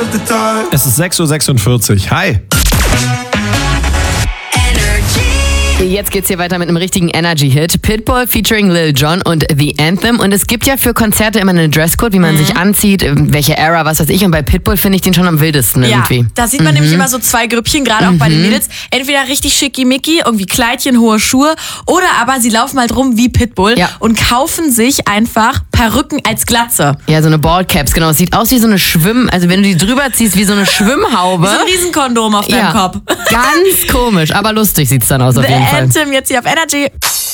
Es ist 6:46 Uhr. Hi. Jetzt geht's hier weiter mit einem richtigen Energy-Hit. Pitbull featuring Lil Jon und The Anthem. Und es gibt ja für Konzerte immer einen Dresscode, wie man sich anzieht, welche Era, was weiß ich. Und bei Pitbull finde ich den schon am wildesten irgendwie. Ja, da sieht man nämlich immer so zwei Grüppchen, gerade auch bei den Mädels. Entweder richtig schickimicki, irgendwie Kleidchen, hohe Schuhe, oder aber sie laufen halt rum wie Pitbull und kaufen sich einfach Perücken als Glatze. Ja, so eine Baldcaps, genau. Es sieht aus wie so eine also wenn du die drüber ziehst, wie so eine Schwimmhaube. Wie so ein Riesenkondom auf deinem Kopf. Ganz komisch, aber lustig sieht's dann aus auf jeden Fall. Anthem jetzt hier auf Energy.